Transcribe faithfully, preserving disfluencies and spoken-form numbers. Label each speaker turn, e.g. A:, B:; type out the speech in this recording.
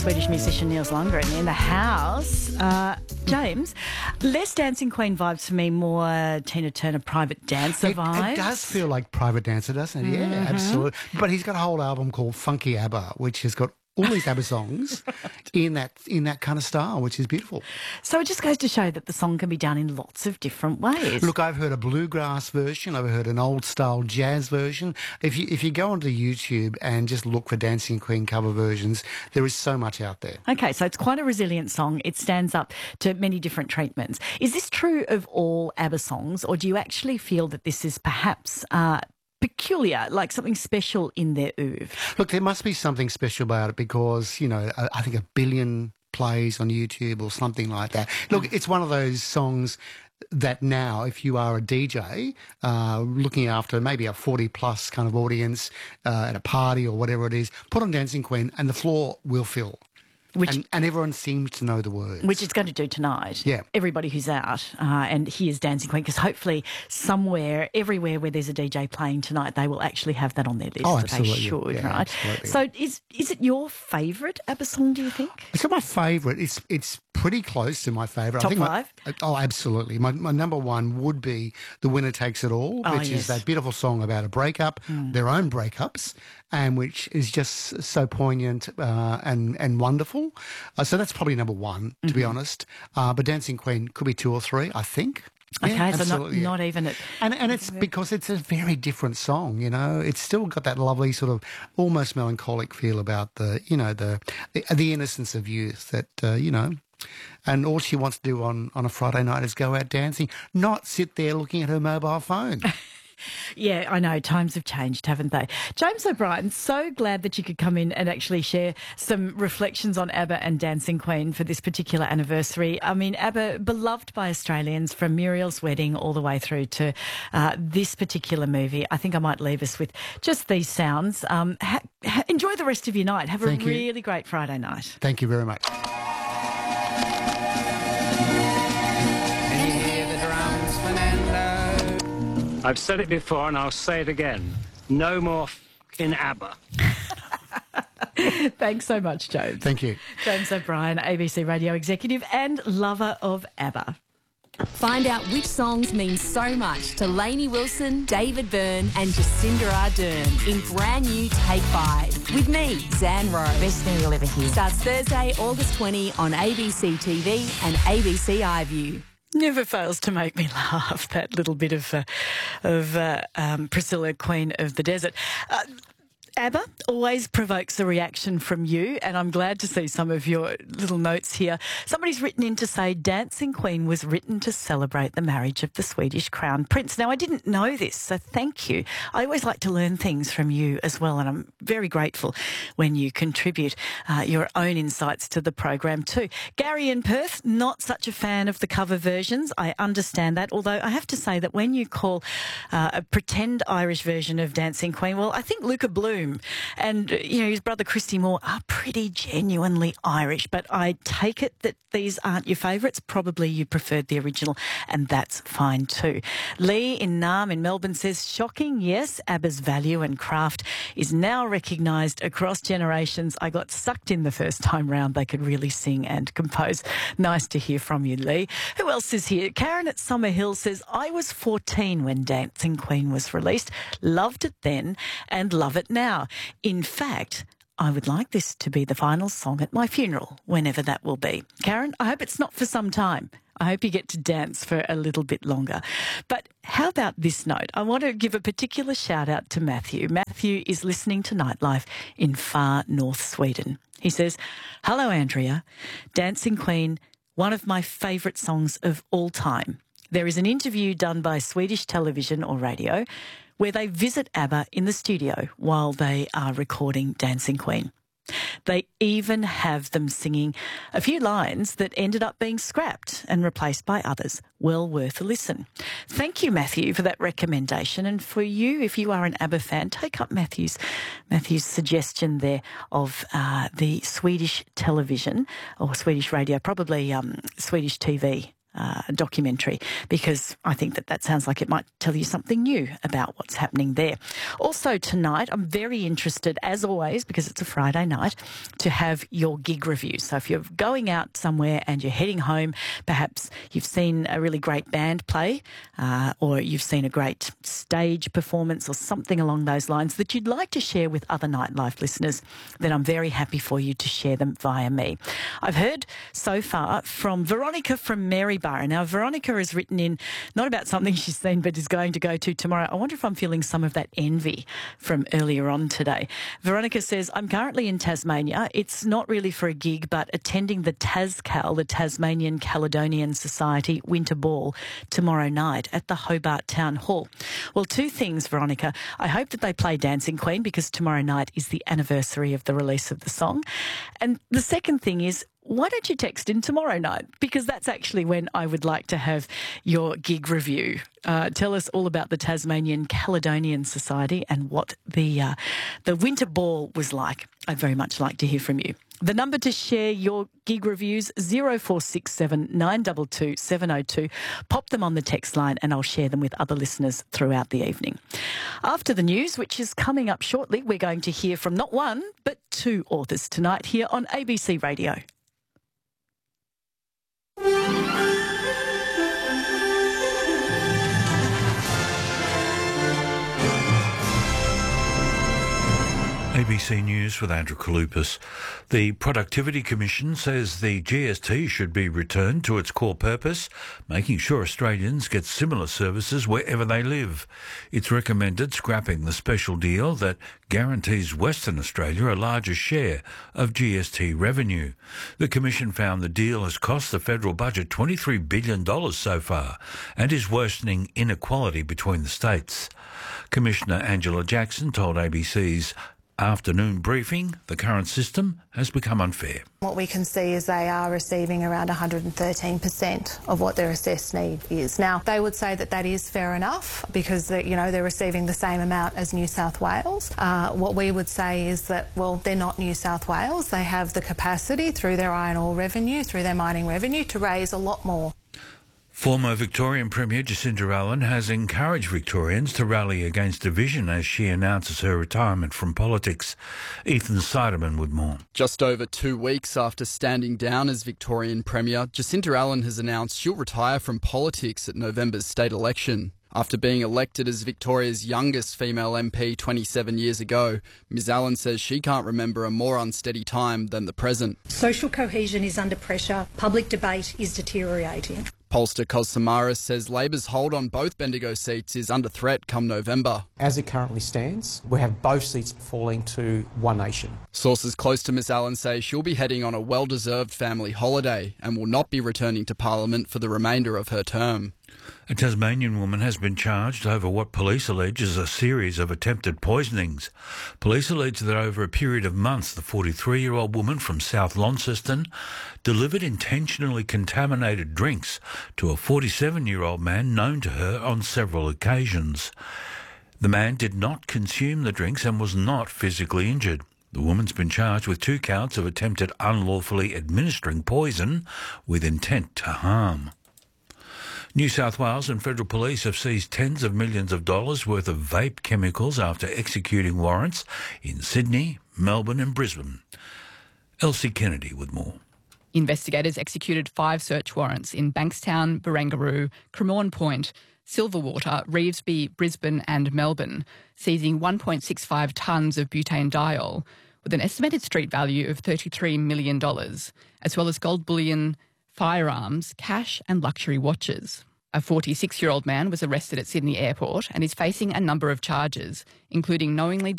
A: Swedish musician Nils Lundgren in the house. Uh, James, less Dancing Queen vibes for me, more Tina Turner Private Dancer
B: it,
A: vibes.
B: It does feel like Private Dancer, doesn't it?
A: Mm-hmm.
B: Yeah, absolutely. But he's got a whole album called Funky ABBA, which has got all these ABBA songs in that in that kind of style, which is beautiful.
A: So it just goes to show that the song can be done in lots of different ways.
B: Look, I've heard a bluegrass version. I've heard an old-style jazz version. If you if you go onto YouTube and just look for Dancing Queen cover versions, there is so much out there.
A: Okay, so it's quite a resilient song. It stands up to many different treatments. Is this true of all ABBA songs, or do you actually feel that this is perhaps Uh, peculiar, like something special in their oeuvre?
B: Look, there must be something special about it because, you know, I, I think a billion plays on YouTube or something like that. Look, it's one of those songs that now, if you are a D J uh, looking after maybe a forty plus kind of audience uh, at a party or whatever it is, put on Dancing Queen and the floor will fill.
A: Which,
B: and, and everyone seems to know the words.
A: Which it's going to do tonight.
B: Yeah.
A: Everybody who's out uh, and hears Dancing Queen, because hopefully somewhere, everywhere where there's a D J playing tonight, they will actually have that on their list.
B: Oh, absolutely.
A: They should,
B: yeah,
A: right?
B: Absolutely.
A: So is is it your favourite ABBA song, do you think?
B: It's not my favourite. It's it's pretty close to my favourite.
A: Top
B: I think
A: five?
B: My, oh, absolutely. My, my number one would be The Winner Takes It All,
A: Oh,
B: which
A: yes.
B: is that beautiful song about a breakup,
A: Mm.
B: their own breakups, and which is just so poignant uh, and, and wonderful. Uh, so that's probably number one, to
A: Mm-hmm.
B: be honest. Uh, but Dancing Queen could be two or three, I think.
A: Okay,
B: Yeah,
A: so not,
B: absolutely, yeah.
A: not even at...
B: And and it's because it's a very different song, you know. It's still got that lovely sort of almost melancholic feel about the, you know, the the, the innocence of youth that, uh, you know, and all she wants to do on, on a Friday night is go out dancing, not sit there looking at her mobile phone.
A: Yeah, I know. Times have changed, haven't they? James O'Brien, so glad that you could come in and actually share some reflections on ABBA and Dancing Queen for this particular anniversary. I mean, ABBA, beloved by Australians from Muriel's Wedding all the way through to uh, this particular movie. I think I might leave us with just these sounds. Um, ha- ha- enjoy the rest of your night. Have
B: Thank
A: a
B: you.
A: really great Friday night.
B: Thank you very much.
C: Can you hear the drums, Fernando?
D: I've said it before and I'll say it again. No more f***ing ABBA.
A: Thanks so much, James.
B: Thank you.
A: James O'Brien, A B C radio executive and lover of ABBA.
E: Find out which songs mean so much to Lainey Wilson, David Byrne and Jacinda Ardern in brand new Take Five. With me, Zan Rowe.
F: Best thing you'll ever hear.
E: Starts Thursday, August twentieth on A B C T V and A B C iView.
A: Never fails to make me laugh, that little bit of uh, of uh, um, Priscilla, Queen of the Desert. Uh, ABBA always provokes a reaction from you, and I'm glad to see some of your little notes here. Somebody's written in to say Dancing Queen was written to celebrate the marriage of the Swedish Crown Prince. Now, I didn't know this, so thank you. I always like to learn things from you as well, and I'm very grateful when you contribute uh, your own insights to the program too. Gary in Perth, not such a fan of the cover versions. I understand that, although I have to say that when you call uh, a pretend Irish version of Dancing Queen, well, I think Luca Bloom and, you know, his brother Christy Moore are pretty genuinely Irish, but I take it that these aren't your favourites. Probably you preferred the original, and that's fine too. Lee in Naarm in Melbourne says, shocking, yes, ABBA's value and craft is now recognised across generations. I got sucked in the first time round. They could really sing and compose. Nice to hear from you, Lee. Who else is here? Karen at Summerhill says, I was fourteen when Dancing Queen was released. Loved it then and love it now. In fact, I would like this to be the final song at my funeral, whenever that will be. Karen, I hope it's not for some time. I hope you get to dance for a little bit longer. But how about this note? I want to give a particular shout out to Matthew. Matthew is listening to Nightlife in far north Sweden. He says, hello, Andrea. Dancing Queen, one of my favourite songs of all time. There is an interview done by Swedish television or radio where they visit ABBA in the studio while they are recording Dancing Queen. They even have them singing a few lines that ended up being scrapped and replaced by others. Well worth a listen. Thank you, Matthew, for that recommendation. And for you, if you are an ABBA fan, take up Matthew's Matthew's suggestion there of uh, the Swedish television or Swedish radio, probably um, Swedish T V. uh, documentary, because I think that that sounds like it might tell you something new about what's happening there. Also tonight, I'm very interested, as always, because it's a Friday night, to have your gig review. So if you're going out somewhere and you're heading home, perhaps you've seen a really great band play, uh, or you've seen a great stage performance or something along those lines that you'd like to share with other Nightlife listeners, then I'm very happy for you to share them via me. I've heard so far from Veronica from Maryborough. Now, Veronica has written in not about something she's seen but is going to go to tomorrow. I wonder if I'm feeling some of that envy from earlier on today. Veronica says, I'm currently in Tasmania. It's not really for a gig, but attending the TasCal, the Tasmanian Caledonian Society Winter Ball, tomorrow night at the Hobart Town Hall. Well, two things, Veronica. I hope that they play Dancing Queen, because tomorrow night is the anniversary of the release of the song. And the second thing is, why don't you text in tomorrow night? Because that's actually when I would like to have your gig review. Uh, tell us all about the Tasmanian Caledonian Society and what the uh, the winter ball was like. I'd very much like to hear from you. The number to share your gig reviews, zero four six seven nine two two seven zero two. Pop them on the text line and I'll share them with other listeners throughout the evening. After the news, which is coming up shortly, we're going to hear from not one, but two authors tonight here on A B C Radio.
F: A B C News with Andrew Kalupas. The Productivity Commission says the G S T should be returned to its core purpose, making sure Australians get similar services wherever they live. It's recommended scrapping the special deal that guarantees Western Australia a larger share of G S T revenue. The Commission found the deal has cost the federal budget twenty-three billion dollars so far and is worsening inequality between the states. Commissioner Angela Jackson told A B C's afternoon briefing the current system has become unfair.
G: What we can see is they are receiving around one hundred thirteen percent of what their assessed need is. Now, they would say that that is fair enough because you know they're receiving the same amount as New South Wales. Uh, what we would say is that, well, they're not New South Wales. They have the capacity through their iron ore revenue, through their mining revenue, to raise a lot more.
F: Former Victorian Premier Jacinda Allen has encouraged Victorians to rally against division as she announces her retirement from politics. Ethan Siderman with more.
H: Just over two weeks after standing down as Victorian Premier, Jacinda Allen has announced she'll retire from politics at November's state election. After being elected as Victoria's youngest female M P twenty-seven years ago, Ms Allen says she can't remember a more unsteady time than the present.
I: Social cohesion is under pressure, public debate is deteriorating.
H: Pollster Kos Samaras says Labor's hold on both Bendigo seats is under threat come November.
J: As it currently stands, we have both seats falling to One Nation.
H: Sources close to Ms Allen say she'll be heading on a well-deserved family holiday and will not be returning to Parliament for the remainder of her term.
F: A Tasmanian woman has been charged over what police allege is a series of attempted poisonings. Police allege that over a period of months, the forty-three-year-old woman from South Launceston delivered intentionally contaminated drinks to a forty-seven-year-old man known to her on several occasions. The man did not consume the drinks and was not physically injured. The woman's been charged with two counts of attempted unlawfully administering poison with intent to harm. New South Wales and federal police have seized tens of millions of dollars worth of vape chemicals after executing warrants in Sydney, Melbourne and Brisbane. Elsie Kennedy with more.
K: Investigators executed five search warrants in Bankstown, Barangaroo, Cremorne Point, Silverwater, Revesby, Brisbane and Melbourne, seizing one point six five tonnes of butanediol with an estimated street value of thirty-three million dollars, as well as gold bullion, firearms, cash and luxury watches. A forty-six-year-old man was arrested at Sydney Airport and is facing a number of charges, including knowingly